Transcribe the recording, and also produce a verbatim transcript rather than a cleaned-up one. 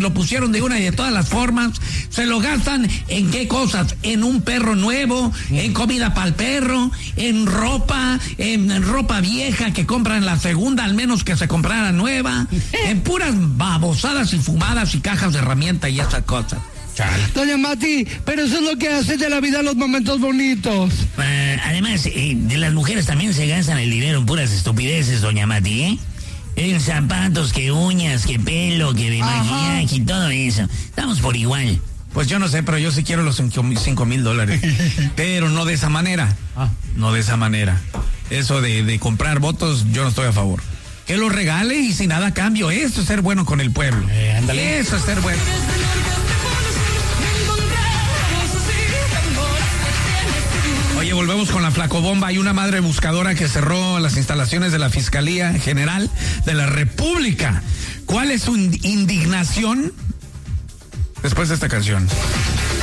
lo pusieron de una y de todas las formas. Se lo gastan en qué cosas, en un perro nuevo, en comida para el perro, en ropa, en ropa vieja que compran la segunda, al menos que se comprara nueva, en puras babosadas y fumadas y cajas de herramientas y esas cosas. Chale. Doña Mati, pero eso es lo que hace de la vida los momentos bonitos. Uh, además, eh, de las mujeres también se gastan el dinero en puras estupideces, doña Mati, ¿eh? En zapatos, que uñas, que pelo, que de Ajá. maquillaje y todo eso. Estamos por igual. Pues yo no sé, pero yo sí quiero los cinco mil dólares. Pero no de esa manera. Ah. No de esa manera. Eso de, de comprar votos, yo no estoy a favor. Que los regale y sin nada a cambio. Eso es ser bueno con el pueblo. Eh, ándale. Eso es ser bueno. Oye, volvemos con la flacobomba. Hay una madre buscadora que cerró las instalaciones de la Fiscalía General de la República. ¿Cuál es su indignación? Después de esta canción.